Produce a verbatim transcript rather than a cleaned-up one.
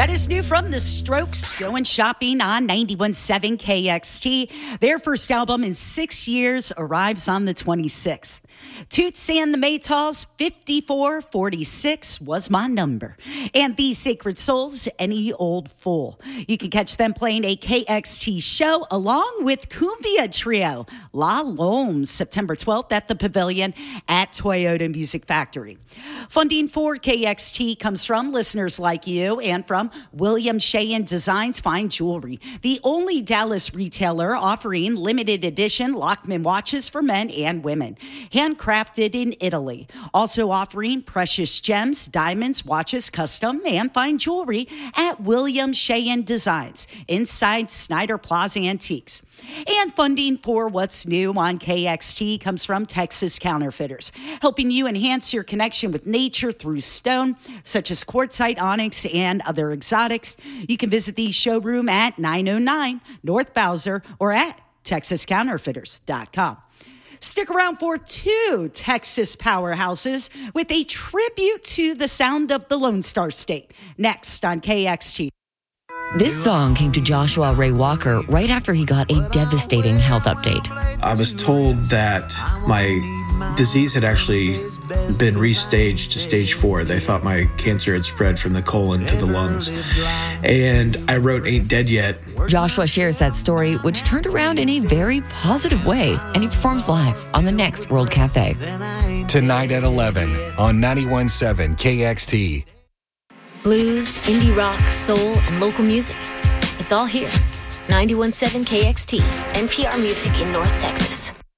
That is new from The Strokes, going shopping on ninety-one point seven K X T. Their first album in six years arrives on the twenty-sixth. Toots and the Maytals, fifty-four forty-six was my number. And the Sacred Souls, Any Old Fool. You can catch them playing a K X T show along with Cumbia Trio, La Loam, September twelfth at the Pavilion at Toyota Music Factory. Funding for K X T comes from listeners like you and from William Sheehan Designs Fine Jewelry, the only Dallas retailer offering limited edition Lockman watches for men and women. Handcrafted in Italy. Also offering precious gems, diamonds, watches, custom, and fine jewelry at William Sheehan Designs inside Snyder Plaza Antiques. And funding for what's new on K X T comes from Texas Counterfeiters, helping you enhance your connection with nature through stone, such as quartzite, onyx, and other exotics. You can visit the showroom at nine oh nine North Bowser or at texas counterfeiters dot com. Stick around for two Texas powerhouses with a tribute to the sound of the Lone Star State. Next on K X T. This song came to Joshua Ray Walker right after he got a devastating health update. I was told that my disease had actually been restaged to stage four. They thought my cancer had spread from the colon to the lungs. And I wrote Ain't Dead Yet. Joshua shares that story, which turned around in a very positive way, and he performs live on the next World Cafe. Tonight at eleven on ninety-one point seven K X T. Blues, indie rock, soul, and local music. It's all here. ninety-one point seven K X T, N P R Music in North Texas.